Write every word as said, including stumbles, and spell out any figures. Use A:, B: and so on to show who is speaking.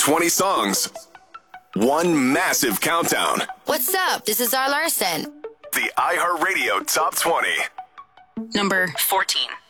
A: twenty songs. One massive countdown.
B: What's up? This is Zara Larson.
A: The iHeartRadio Top twenty.
C: Number fourteen.